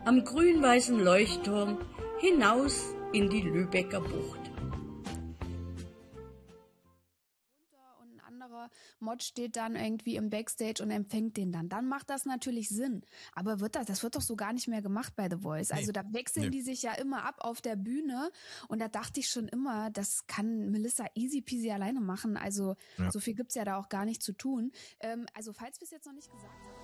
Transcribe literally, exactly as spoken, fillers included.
am grün-weißen Leuchtturm hinaus in die Lübecker Bucht. Und ein anderer Mod steht dann irgendwie im Backstage und empfängt den dann. Dann macht das natürlich Sinn. Aber wird das, das wird doch so gar nicht mehr gemacht bei The Voice. Also Nee. da wechseln Nee. die sich ja immer ab auf der Bühne. Und da dachte ich schon immer, das kann Melissa easy peasy alleine machen. Also Ja. so viel gibt's ja da auch gar nicht zu tun. Ähm, also falls wir es jetzt noch nicht gesagt haben.